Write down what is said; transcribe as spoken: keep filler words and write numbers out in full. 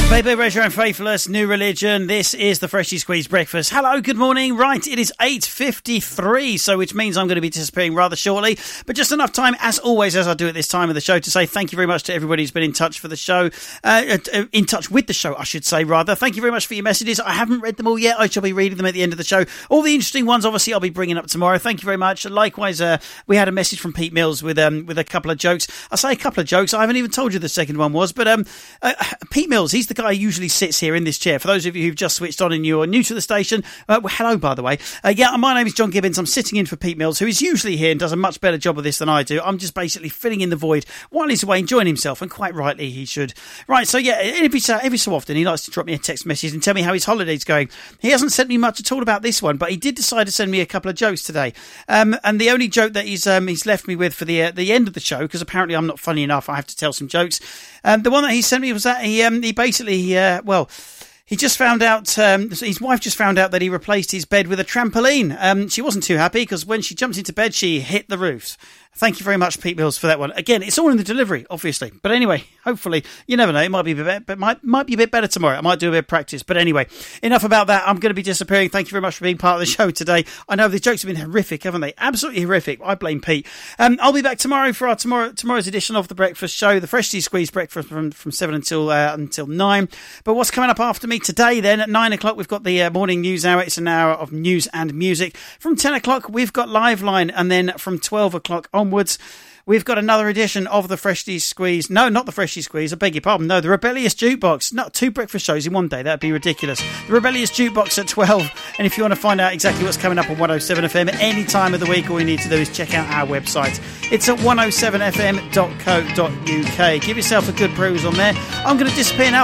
Baby Treasure and Faithless, New Religion. This is the Freshly Squeezed Breakfast. Hello, good morning. Right, it is eight fifty-three, so which means I'm going to be disappearing rather shortly. But just enough time, as always, as I do at this time of the show, to say thank you very much to everybody who's been in touch for the show. Uh, in touch with the show, I should say, rather. Thank you very much for your messages. I haven't read them all yet. I shall be reading them at the end of the show. All the interesting ones, obviously, I'll be bringing up tomorrow. Thank you very much. Likewise, uh, we had a message from Pete Mills with um, with a couple of jokes. I say a couple of jokes. I haven't even told you the second one was. But um, uh, Pete Mills, he's the guy who usually sits here in this chair. For those of you who've just switched on and you're new to the station, uh, well, hello, by the way. Uh, yeah, my name is John Gibbons. I'm sitting in for Pete Mills, who is usually here and does a much better job of this than I do. I'm just basically filling in the void while he's away enjoying himself, and quite rightly he should. Right, so yeah, every so, every so often he likes to drop me a text message and tell me how his holiday's going. He hasn't sent me much at all about this one, but he did decide to send me a couple of jokes today. Um, and the only joke that he's um, he's left me with for the uh, the end of the show, because apparently I'm not funny enough, I have to tell some jokes. Um, the one that he sent me was that he um, he basically uh, well. He just found out, um, his wife just found out that he replaced his bed with a trampoline. Um, she wasn't too happy because when she jumped into bed, she hit the roof. Thank you very much, Pete Mills, for that one. Again, it's all in the delivery, obviously. But anyway, hopefully, you never know. It might be a bit, but might might be a bit better tomorrow. I might do a bit of practice. But anyway, enough about that. I'm going to be disappearing. Thank you very much for being part of the show today. I know the jokes have been horrific, haven't they? Absolutely horrific. I blame Pete. Um, I'll be back tomorrow for our tomorrow tomorrow's edition of the Breakfast Show, the Freshly Squeezed Breakfast from from seven until uh, until nine. But what's coming up after me today? Then at nine o'clock, we've got the uh, morning news hour. It's an hour of news and music. From ten o'clock, we've got Live Line, and then from twelve o'clock onwards, we've got another edition of the Freshly Squeezed. No, not the Freshly Squeezed. I beg your pardon. No, the Rebellious Jukebox. Not two breakfast shows in one day. That'd be ridiculous. The Rebellious Jukebox at twelve. And if you want to find out exactly what's coming up on one oh seven F M at any time of the week, all you need to do is check out our website. It's at one oh seven f m dot co dot u k. Give yourself a good peruse on there. I'm going to disappear now.